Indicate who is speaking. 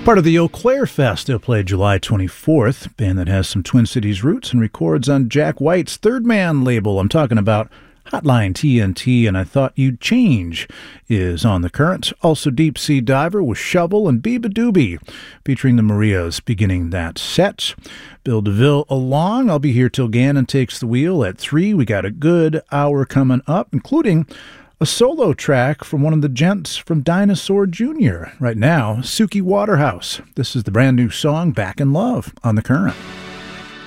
Speaker 1: Part of the Eau Claire Fest. They'll play July 24th. Band that has some Twin Cities roots and records on Jack White's Third Man label. I'm talking about Hotline TNT, and I Thought You'd Change is on The Current. Also Deep Sea Diver with Shovel and Beeba Doobie, featuring the Marias beginning that set. Bill DeVille along. I'll be here till Gannon takes the wheel at 3. We got a good hour coming up, including a solo track from one of the gents from Dinosaur Jr. Right now, Suki Waterhouse. This is the brand new song, Back in Love, on The Current.